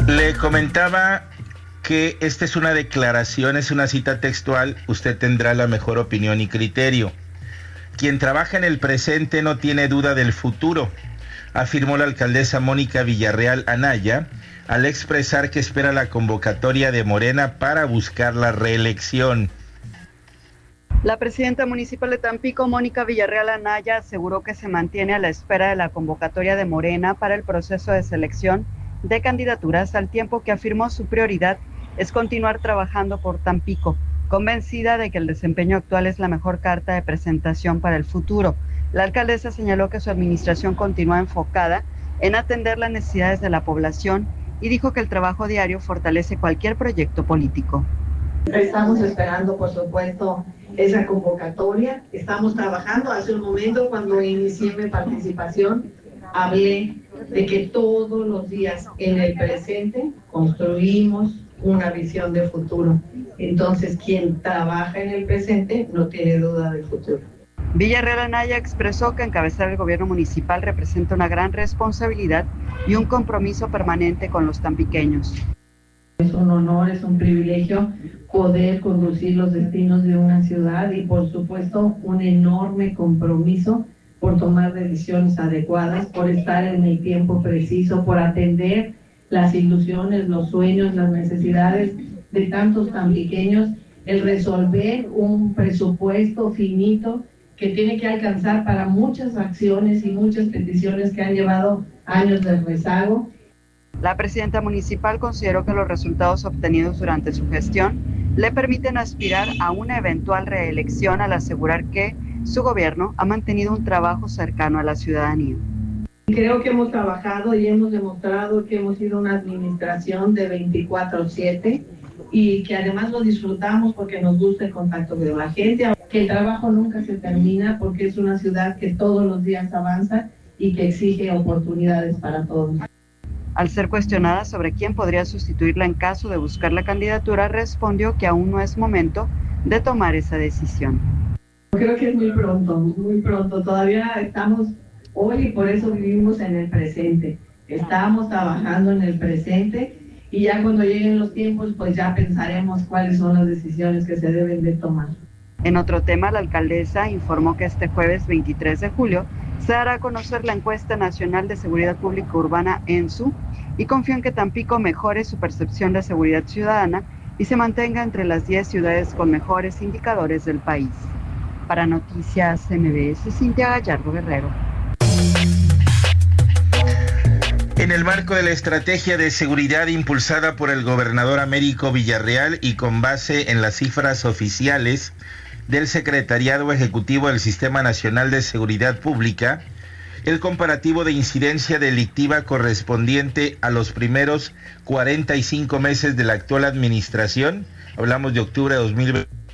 Le comentaba que esta es una declaración, es una cita textual, usted tendrá la mejor opinión y criterio. Quien trabaja en el presente no tiene duda del futuro, afirmó la alcaldesa Mónica Villarreal Anaya, al expresar que espera la convocatoria de Morena para buscar la reelección. La presidenta municipal de Tampico, Mónica Villarreal Anaya, aseguró que se mantiene a la espera de la convocatoria de Morena para el proceso de selección de candidaturas, al tiempo que afirmó su prioridad es continuar trabajando por Tampico, convencida de que el desempeño actual es la mejor carta de presentación para el futuro. La alcaldesa señaló que su administración continúa enfocada en atender las necesidades de la población y dijo que el trabajo diario fortalece cualquier proyecto político. Estamos esperando, por supuesto, esa convocatoria. Estamos trabajando. Hace un momento, cuando inicié mi participación, hablé de que todos los días en el presente construimos una visión de futuro. Entonces, quien trabaja en el presente no tiene duda del futuro. Villarreal Anaya expresó que encabezar el gobierno municipal representa una gran responsabilidad y un compromiso permanente con los tampiqueños. Es un honor, es un privilegio poder conducir los destinos de una ciudad y, por supuesto, un enorme compromiso por tomar decisiones adecuadas, por estar en el tiempo preciso, por atender las ilusiones, los sueños, las necesidades de tantos tampiqueños, el resolver un presupuesto finito que tiene que alcanzar para muchas acciones y muchas peticiones que han llevado años de rezago. La presidenta municipal consideró que los resultados obtenidos durante su gestión le permiten aspirar a una eventual reelección, al asegurar que su gobierno ha mantenido un trabajo cercano a la ciudadanía. Creo que hemos trabajado y hemos demostrado que hemos sido una administración de 24/7 y que además lo disfrutamos porque nos gusta el contacto con la gente, que el trabajo nunca se termina porque es una ciudad que todos los días avanza y que exige oportunidades para todos. Al ser cuestionada sobre quién podría sustituirla en caso de buscar la candidatura, respondió que aún no es momento de tomar esa decisión. Creo que es muy pronto. Todavía estamos hoy y por eso vivimos en el presente. Estamos trabajando en el presente y ya cuando lleguen los tiempos, pues ya pensaremos cuáles son las decisiones que se deben de tomar. En otro tema, la alcaldesa informó que este jueves 23 de julio se dará a conocer la encuesta nacional de seguridad pública urbana ENSU y confió en que Tampico mejore su percepción de seguridad ciudadana y se mantenga entre las 10 ciudades con mejores indicadores del país. Para Noticias MBS, Cintia Gallardo Guerrero. En el marco de la estrategia de seguridad impulsada por el gobernador Américo Villarreal y con base en las cifras oficiales del Secretariado Ejecutivo del Sistema Nacional de Seguridad Pública, el comparativo de incidencia delictiva correspondiente a los primeros 45 meses de la actual administración, hablamos de octubre de 2020,